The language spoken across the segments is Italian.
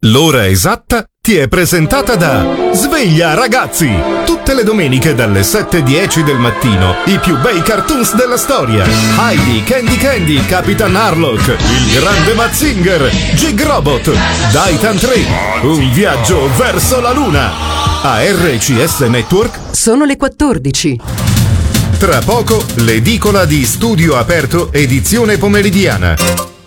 L'ora esatta ti è presentata da Sveglia Ragazzi! Tutte le domeniche dalle 7:10 del mattino i più bei cartoons della storia. Heidi, Candy Candy, Capitan Harlock, il grande Mazinger, Jig Robot, Daitan 3, un viaggio verso la luna. A RCS Network sono le 14. Tra poco l'edicola di Studio Aperto edizione pomeridiana.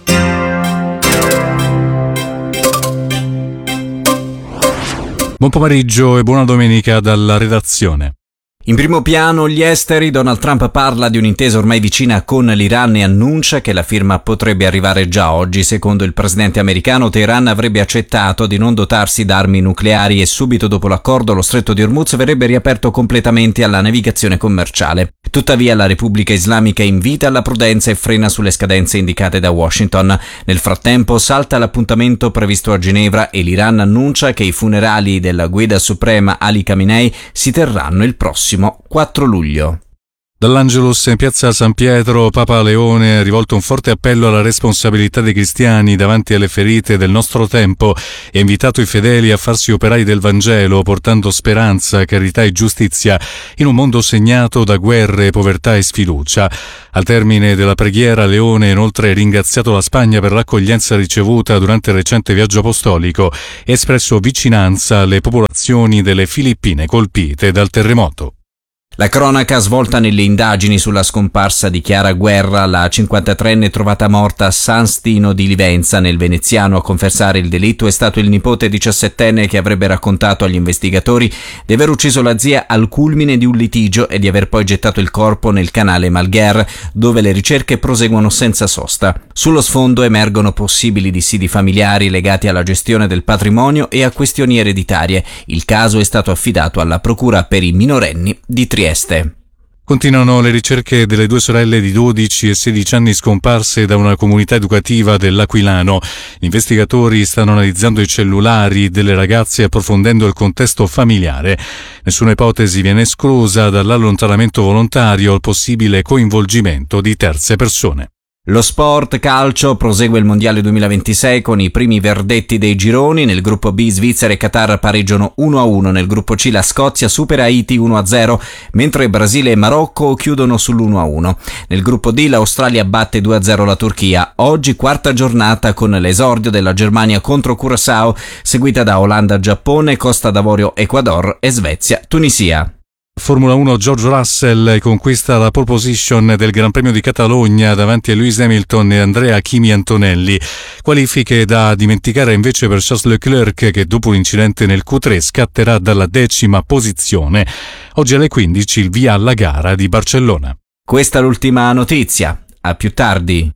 Buon pomeriggio e buona domenica dalla redazione. In primo piano gli esteri. Donald Trump parla di un'intesa ormai vicina con l'Iran e annuncia che la firma potrebbe arrivare già oggi. Secondo il presidente americano, Teheran avrebbe accettato di non dotarsi d'armi nucleari e subito dopo l'accordo lo stretto di Hormuz verrebbe riaperto completamente alla navigazione commerciale. Tuttavia la Repubblica Islamica invita alla prudenza e frena sulle scadenze indicate da Washington. Nel frattempo salta l'appuntamento previsto a Ginevra e l'Iran annuncia che i funerali della guida suprema Ali Khamenei si terranno il prossimo 4 luglio. Dall'Angelus in piazza San Pietro, Papa Leone ha rivolto un forte appello alla responsabilità dei cristiani davanti alle ferite del nostro tempo e ha invitato i fedeli a farsi operai del Vangelo, portando speranza, carità e giustizia in un mondo segnato da guerre, povertà e sfiducia. Al termine della preghiera, Leone inoltre ha ringraziato la Spagna per l'accoglienza ricevuta durante il recente viaggio apostolico e ha espresso vicinanza alle popolazioni delle Filippine colpite dal terremoto. La cronaca svolta nelle indagini sulla scomparsa di Chiara Guerra, la 53enne trovata morta a San Stino di Livenza nel Veneziano. A confessare il delitto è stato il nipote 17enne che avrebbe raccontato agli investigatori di aver ucciso la zia al culmine di un litigio e di aver poi gettato il corpo nel canale Malgher, dove le ricerche proseguono senza sosta. Sullo sfondo emergono possibili dissidi familiari legati alla gestione del patrimonio e a questioni ereditarie. Il caso è stato affidato alla Procura per i minorenni di Trieste. Continuano le ricerche delle due sorelle di 12 e 16 anni scomparse da una comunità educativa dell'Aquilano. Gli investigatori stanno analizzando i cellulari delle ragazze approfondendo il contesto familiare. Nessuna ipotesi viene esclusa dall'allontanamento volontario al possibile coinvolgimento di terze persone. Lo sport calcio, prosegue il Mondiale 2026 con i primi verdetti dei gironi. Nel gruppo B Svizzera e Qatar pareggiano 1-1, nel gruppo C la Scozia supera Haiti 1-0, mentre Brasile e Marocco chiudono sull'1-1. Nel gruppo D l'Australia batte 2-0 la Turchia. Oggi quarta giornata con l'esordio della Germania contro Curaçao, seguita da Olanda, Giappone, Costa d'Avorio, Ecuador e Svezia, Tunisia. Formula 1 George Russell conquista la pole position del Gran Premio di Catalogna davanti a Lewis Hamilton e Andrea Kimi Antonelli. Qualifiche da dimenticare invece per Charles Leclerc, che dopo l'incidente nel Q3 scatterà dalla 10ª posizione. Oggi alle 15 il via alla gara di Barcellona. Questa è l'ultima notizia. A più tardi.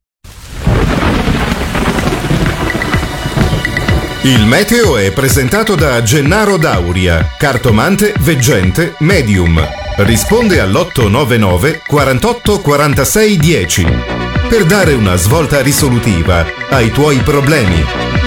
Il meteo è presentato da Gennaro Dauria, cartomante, veggente, medium. Risponde all'899 48 46 10 per dare una svolta risolutiva ai tuoi problemi.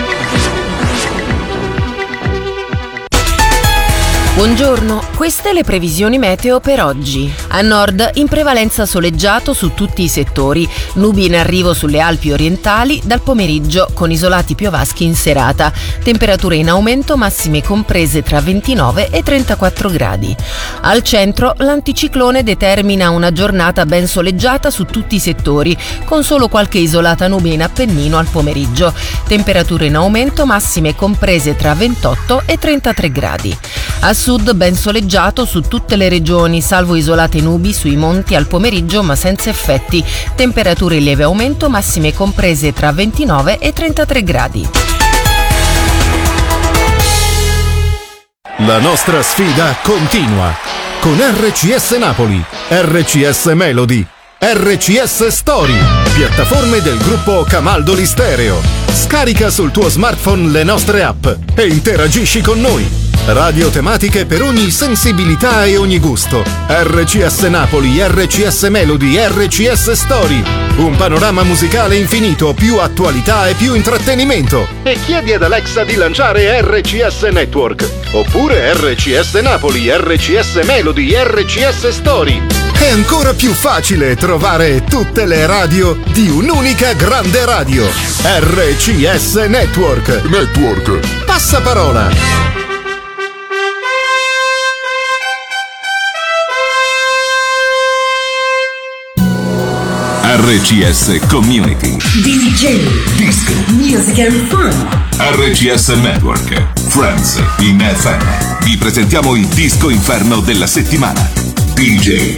Buongiorno, queste le previsioni meteo per oggi. A nord in prevalenza soleggiato su tutti i settori, nubi in arrivo sulle Alpi orientali dal pomeriggio con isolati piovaschi in serata, temperature in aumento massime comprese tra 29 e 34 gradi. Al centro l'anticiclone determina una giornata ben soleggiata su tutti i settori, con solo qualche isolata nube in Appennino al pomeriggio, temperature in aumento massime comprese tra 28 e 33 gradi. A sud ben soleggiato su tutte le regioni, salvo isolate nubi sui monti al pomeriggio ma senza effetti, temperature in lieve aumento massime comprese tra 29 e 33 gradi. La nostra sfida continua con RCS Napoli, RCS Melody, RCS Story, piattaforme del gruppo Camaldoli Stereo. Scarica sul tuo smartphone le nostre app e interagisci con noi. Radio tematiche per ogni sensibilità e ogni gusto. RCS Napoli, RCS Melody, RCS Story. Un panorama musicale infinito, più attualità e più intrattenimento. E chiedi ad Alexa di lanciare RCS Network. Oppure RCS Napoli, RCS Melody, RCS Story. È ancora più facile trovare tutte le radio di un'unica grande radio. RCS Network. Passaparola. RCS Community. DJ. Disco. Music and fun. RCS Network. Friends in FM. Vi presentiamo il disco inferno della settimana. DJ